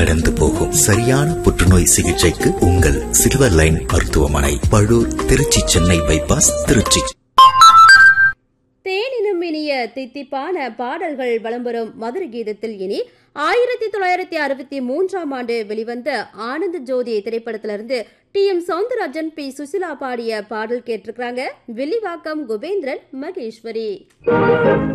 கடந்து போகும். சரியான புற்றுநோய் சிகிச்சைக்கு உங்கள் சில்வர் லைன் மருத்துவமனை, பழூர், திருச்சி, சென்னை பைபாஸ், திருச்சி. தேனினும் இனிய தித்திப்பான பாடல்கள் வலம் மதுரை கீதத்தில் இனி 1963ஆம் ஆண்டு வெளிவந்த ஆனந்த ஜோதி திரைப்படத்திலிருந்து TM சௌந்தரராஜன், P. சுசிலா பாடிய பாடல் கேட்டிருக்கிறாங்க. வில்லிவாக்கம் குபேந்திரன், மகேஸ்வரி.